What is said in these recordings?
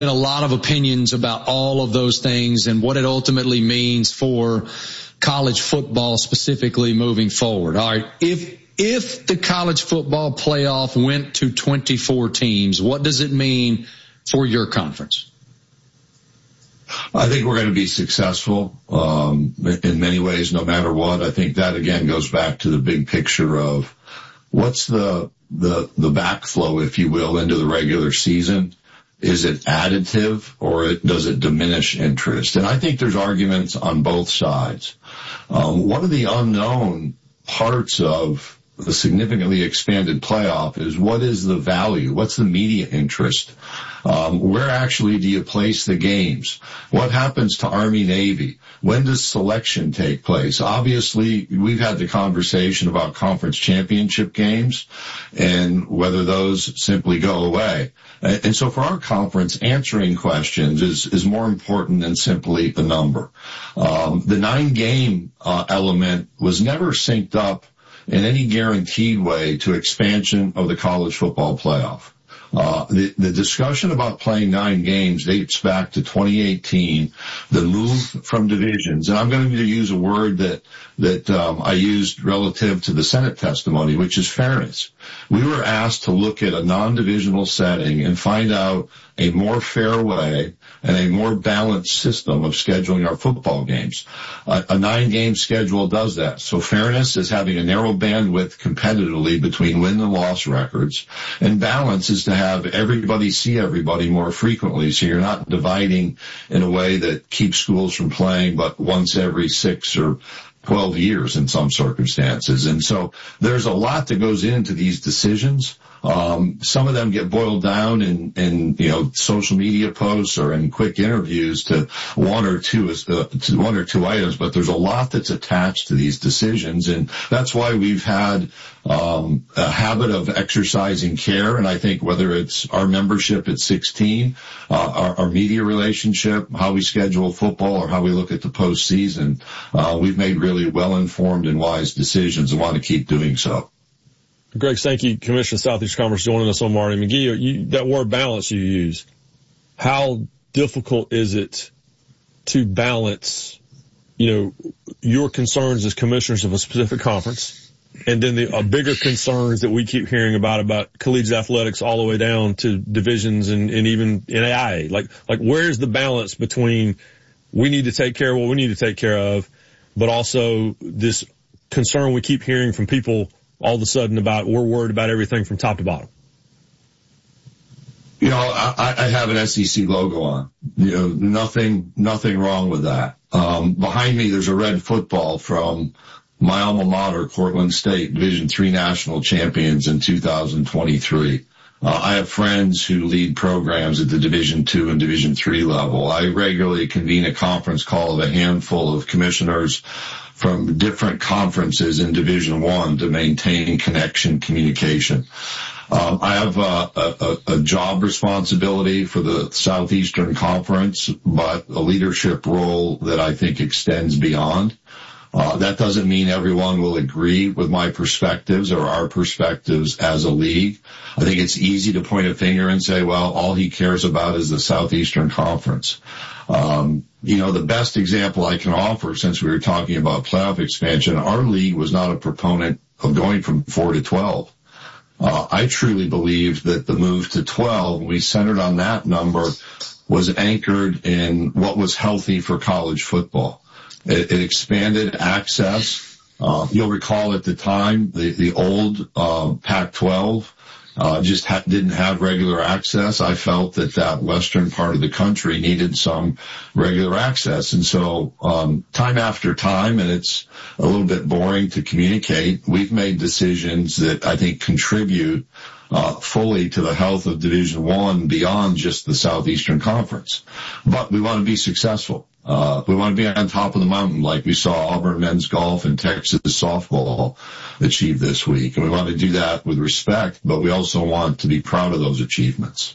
been a lot of opinions about all of those things and what it ultimately means for college football specifically moving forward. All right. If the college football playoff went to 24 teams, what does it mean for your conference? I think we're going to be successful in many ways, no matter what. I think that, again, goes back to the big picture of what's the backflow, if you will, into the regular season. Is it additive or does it diminish interest? And I think there's arguments on both sides. One of the unknown parts of the significantly expanded playoff is what is the value? What's the media interest? Where actually do you place the games? What happens to Army-Navy? When does selection take place? Obviously, we've had the conversation about conference championship games and whether those simply go away. And so for our conference, answering questions is more important than simply the number. The 9-game element was never synced up in any guaranteed way to expansion of the college football playoff. The discussion about playing 9 games dates back to 2018, the move from divisions. And I'm going to use a word that I used relative to the Senate testimony, which is fairness. We were asked to look at a non-divisional setting and find out a more fair way and a more balanced system of scheduling our football games. A 9-game schedule does that. So fairness is having a narrow bandwidth competitively between win and loss records, and balance is to have everybody see everybody more frequently, so you're not dividing in a way that keeps schools from playing but once every 6 or 12 years in some circumstances. And so there's a lot that goes into these decisions. Some of them get boiled down in social media posts or in quick interviews to one or two items, but there's a lot that's attached to these decisions. And that's why we've had a habit of exercising care. And I think whether it's our membership at 16, our media relationship, how we schedule football, or how we look at the postseason, we've made really well-informed and wise decisions and want to keep doing so. Greg Sankey, Commissioner of Southeast Conference, joining us on Marty McGee. That word balance you use, how difficult is it to balance, your concerns as commissioners of a specific conference, and then the bigger concerns that we keep hearing about collegiate athletics all the way down to divisions and even NAIA? Like where's the balance between we need to take care of what we need to take care of, but also this concern we keep hearing from people all of a sudden about we're worried about everything from top to bottom? I have an SEC logo on. Nothing wrong with that. Behind me, there's a red football from my alma mater, Cortland State, Division III national champions in 2023. I have friends who lead programs at the Division II and Division III level. I regularly convene a conference call of a handful of commissioners from different conferences in Division I to maintain connection, communication. I have a job responsibility for the Southeastern Conference, but a leadership role that I think extends beyond. That doesn't mean everyone will agree with my perspectives or our perspectives as a league. I think it's easy to point a finger and say, well, all he cares about is the Southeastern Conference. The best example I can offer, since we were talking about playoff expansion, our league was not a proponent of going from 4 to 12. I truly believe that the move to 12, we centered on that number, was anchored in what was healthy for college football. It expanded access. You'll recall at the time, the old Pac-12 just didn't have regular access. I felt that western part of the country needed some regular access. And so time after time, and it's a little bit boring to communicate, we've made decisions that I think contribute fully to the health of Division I beyond just the Southeastern Conference. But we want to be successful. We want to be on top of the mountain like we saw Auburn men's golf and Texas softball achieve this week. And we want to do that with respect, but we also want to be proud of those achievements.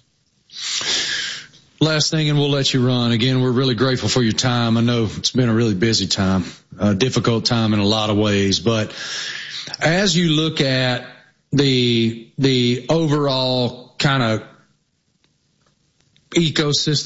Last thing, and we'll let you run. Again, we're really grateful for your time. I know it's been a really busy time, a difficult time in a lot of ways. But as you look at the overall kind of ecosystem